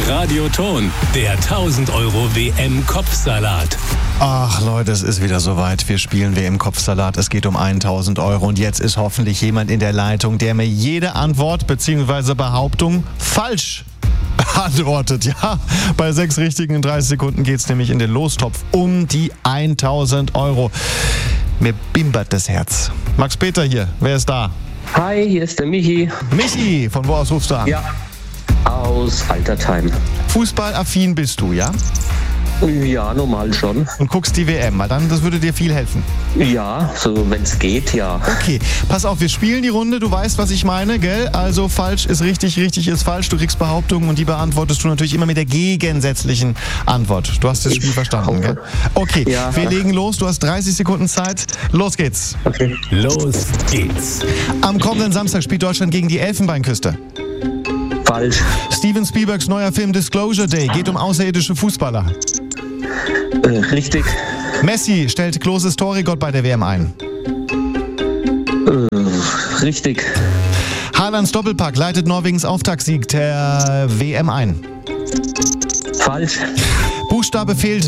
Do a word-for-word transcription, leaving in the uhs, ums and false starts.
Radioton, der tausend Euro W M-Kopfsalat. Ach Leute, es ist wieder soweit. Wir spielen W M-Kopfsalat. Es geht um tausend Euro. Und jetzt ist hoffentlich jemand in der Leitung, der mir jede Antwort bzw. Behauptung falsch antwortet. Ja, bei sechs Richtigen in dreißig Sekunden geht es nämlich in den Lostopf um die tausend Euro. Mir bimbert das Herz. Max Peter hier, wer ist da? Hi, hier ist der Michi. Michi, von wo aus rufst du an? Ja, aus Altertheim. Fußballaffin bist du, ja? Ja, normal schon. Und guckst die W M, weil dann, das würde dir viel helfen. Ja, so wenn es geht, ja. Okay, pass auf, wir spielen die Runde, du weißt, was ich meine, gell? Also falsch ist richtig, richtig ist falsch, du kriegst Behauptungen und die beantwortest du natürlich immer mit der gegensätzlichen Antwort. Du hast das Spiel Ich verstanden, hoffe. gell? Okay, Ja. wir legen los, du hast dreißig Sekunden Zeit, los geht's. Okay. Los geht's. Am kommenden Samstag spielt Deutschland gegen die Elfenbeinküste. Falsch. Steven Spielbergs neuer Film Disclosure Day geht um außerirdische Fußballer. Äh, richtig. Messi stellt Kloses Torrekord bei der W M ein. Äh, richtig. Haalands Doppelpack leitet Norwegens Auftaktsieg der W M ein. Falsch. Buchstabe fehlt